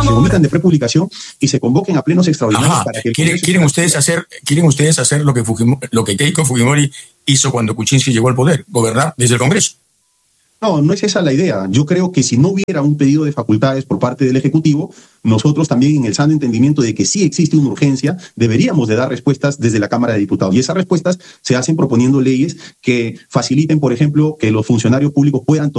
se omitan de prepublicación y se convoquen a plenos extraordinarios. Ajá. Para que ¿Quieren ustedes hacer lo que Keiko Fujimori hizo cuando Kuczynski llegó al poder, gobernar desde el Congreso? No, no es esa la idea. Yo creo que si no hubiera un pedido de facultades por parte del Ejecutivo, nosotros también, en el sano entendimiento de que sí existe una urgencia, deberíamos de dar respuestas desde la Cámara de Diputados. Y esas respuestas se hacen proponiendo leyes que faciliten, por ejemplo, que los funcionarios públicos puedan tomar